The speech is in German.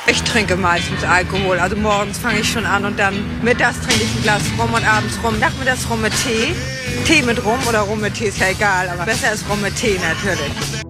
Ich trinke meistens Alkohol. Also morgens fange ich schon an und dann mittags trinke ich ein Glas Rum und abends Rum. Nachmittags Rum mit Tee. Tee mit Rum oder Rum mit Tee ist ja egal, aber besser ist Rum mit Tee natürlich.